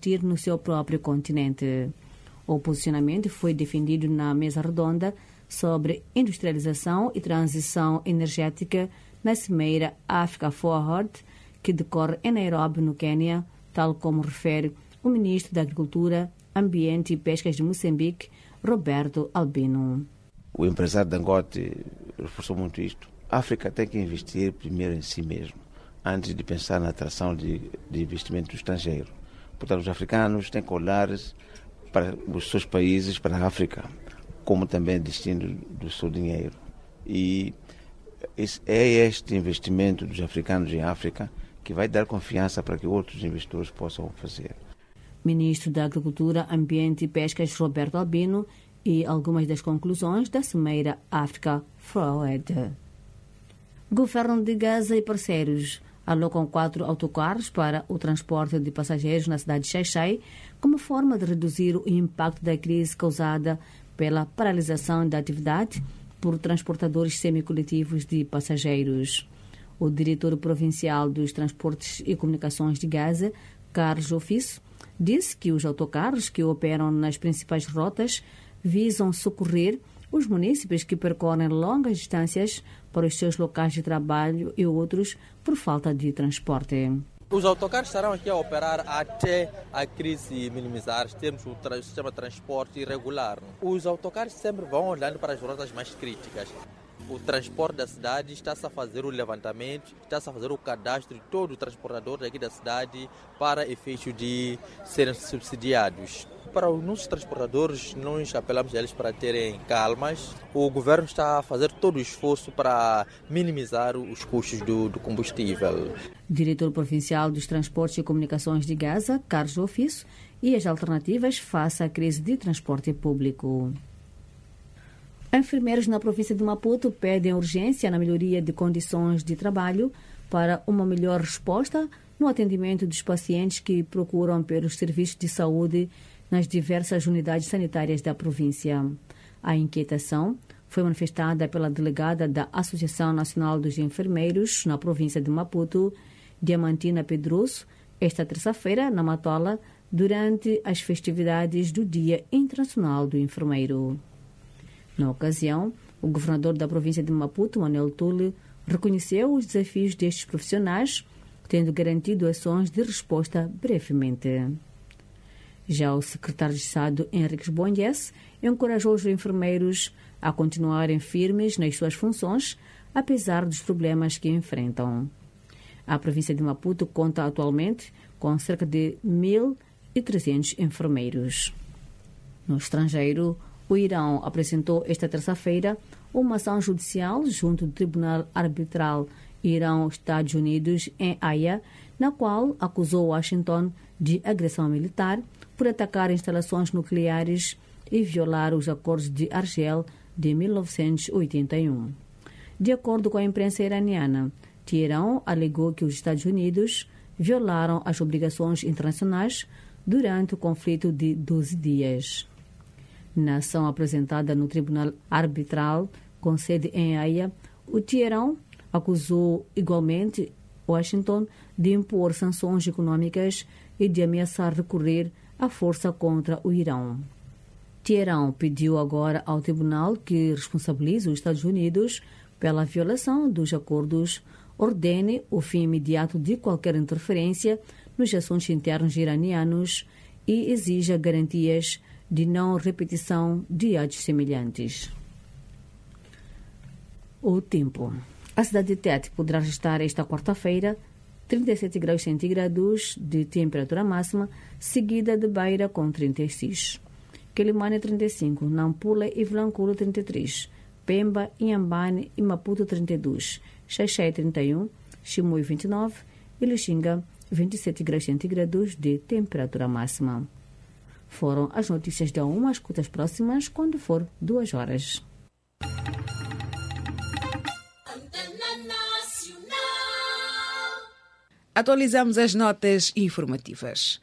investir no seu próprio continente. O posicionamento foi defendido na mesa redonda sobre industrialização e transição energética na Cimeira Africa Forward, que decorre em Nairobi, no Quênia, tal como refere o ministro da Agricultura, Ambiente e Pescas de Moçambique, Roberto Albino. O empresário Dangote reforçou muito isto. A África tem que investir primeiro em si mesmo, antes de pensar na atração de investimento estrangeiro. Portanto, os africanos têm que olhar para os seus países, para a África, como também destino do seu dinheiro. E é este investimento dos africanos em África que vai dar confiança para que outros investidores possam fazer. Ministro da Agricultura, Ambiente e Pescas, Roberto Albino, e algumas das conclusões da Cimeira África Forward. Governo de Gaza e parceiros alocam 4 autocarros para o transporte de passageiros na cidade de Xai-Xai como forma de reduzir o impacto da crise causada pela paralisação da atividade por transportadores semicoletivos de passageiros. O diretor provincial dos Transportes e Comunicações de Gaza, Carlos Ofiço, disse que os autocarros que operam nas principais rotas visam socorrer os munícipes que percorrem longas distâncias para os seus locais de trabalho e outros por falta de transporte. Os autocarros estarão aqui a operar até a crise minimizar, temos o sistema de transporte irregular. Os autocarros sempre vão olhando para as rotas mais críticas. O transporte da cidade está-se a fazer o levantamento, está-se a fazer o cadastro de todo o transportador daqui da cidade para efeito de serem subsidiados. Para os nossos transportadores, nós apelamos a eles para terem calmas. O governo está a fazer todo o esforço para minimizar os custos do combustível. Diretor provincial dos Transportes e Comunicações de Gaza, Carlos Ofiço, e as alternativas face à crise de transporte público. Enfermeiros na província de Maputo pedem urgência na melhoria de condições de trabalho para uma melhor resposta no atendimento dos pacientes que procuram pelos serviços de saúde nas diversas unidades sanitárias da província. A inquietação foi manifestada pela delegada da Associação Nacional dos Enfermeiros na província de Maputo, Diamantina Pedroso, esta terça-feira, na Matola, durante as festividades do Dia Internacional do Enfermeiro. Na ocasião, o governador da província de Maputo, Manuel Tule, reconheceu os desafios destes profissionais, tendo garantido ações de resposta brevemente. Já o secretário de Estado, Henriques Bonhess, encorajou os enfermeiros a continuarem firmes nas suas funções, apesar dos problemas que enfrentam. A província de Maputo conta atualmente com cerca de 1.300 enfermeiros. No estrangeiro, o Irão apresentou esta terça-feira uma ação judicial junto do Tribunal Arbitral Irão-Estados Unidos em Haia, na qual acusou Washington de agressão militar por atacar instalações nucleares e violar os acordos de Argel de 1981. De acordo com a imprensa iraniana, Teherão alegou que os Estados Unidos violaram as obrigações internacionais durante o conflito de 12 dias. Na ação apresentada no Tribunal Arbitral, com sede em Haia, o Teherão acusou igualmente Washington de impor sanções econômicas e de ameaçar recorrer à força contra o Irão. Teherão pediu agora ao tribunal que responsabilize os Estados Unidos pela violação dos acordos, ordene o fim imediato de qualquer interferência nos assuntos internos iranianos e exija garantias de não repetição de atos semelhantes. O tempo. A cidade de Tete poderá registrar esta quarta-feira 37 graus centígrados de temperatura máxima, seguida de Beira com 36. Quelimane 35, Nampula e Vilanculo 33, Pemba, Inhambane e Maputo 32, Xai-Xai 31, Chimoio 29 e Lixinga 27 graus centígrados de temperatura máxima. Foram as notícias da UMA. Escuta as próximas quando for 2 horas. Atualizamos as notas informativas.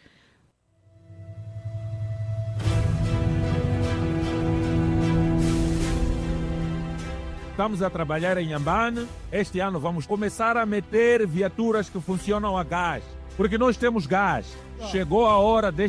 Estamos a trabalhar em Inhambane. Este ano vamos começar a meter viaturas que funcionam a gás, porque nós temos gás. Chegou a hora